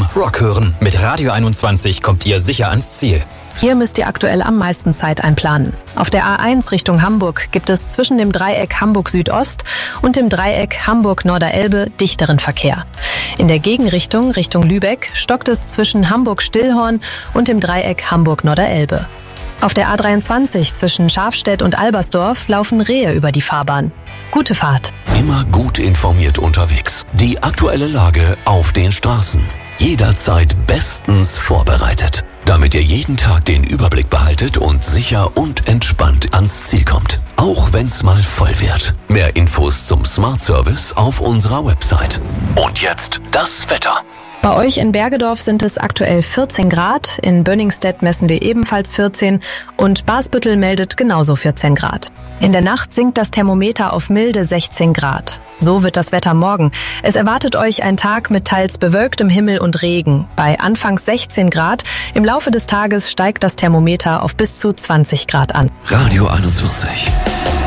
Rock hören. Mit Radio 21 kommt ihr sicher ans Ziel. Hier müsst ihr aktuell am meisten Zeit einplanen. Auf der A1 Richtung Hamburg gibt es zwischen dem Dreieck Hamburg Südost und dem Dreieck Hamburg-Norderelbe dichteren Verkehr. In der Gegenrichtung Richtung Lübeck stockt es zwischen Hamburg-Stillhorn und dem Dreieck Hamburg-Norderelbe. Auf der A23 zwischen Schafstedt und Albersdorf laufen Rehe über die Fahrbahn. Gute Fahrt. Immer gut informiert unterwegs. Die aktuelle Lage auf den Straßen. Jederzeit bestens vorbereitet, damit ihr jeden Tag den Überblick behaltet und sicher und entspannt ans Ziel kommt. Auch wenn's mal voll wird. Mehr Infos zum Smart Service auf unserer Website. Und jetzt das Wetter. Bei euch in Bergedorf sind es aktuell 14 Grad, in Bönningstedt messen wir ebenfalls 14 und Basbüttel meldet genauso 14 Grad. In der Nacht sinkt das Thermometer auf milde 16 Grad. So wird das Wetter morgen. Es erwartet euch ein Tag mit teils bewölktem Himmel und Regen. Bei anfangs 16 Grad, im Laufe des Tages steigt das Thermometer auf bis zu 20 Grad an. Radio 21.